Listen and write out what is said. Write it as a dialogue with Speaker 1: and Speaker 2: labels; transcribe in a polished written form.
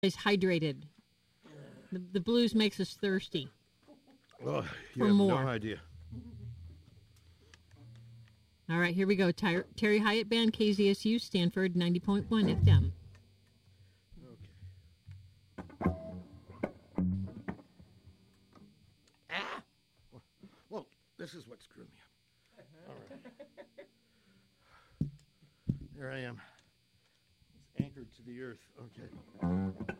Speaker 1: Is hydrated. The blues makes us thirsty.
Speaker 2: Oh, you
Speaker 1: For
Speaker 2: have
Speaker 1: more.
Speaker 2: no idea.
Speaker 1: All right, here we go. Terry Hyatt Band, KZSU, Stanford, 90.1 FM.
Speaker 2: Okay. Ah! Well, this is what screwed me up. All right. There I am. It's anchored to the earth. Okay.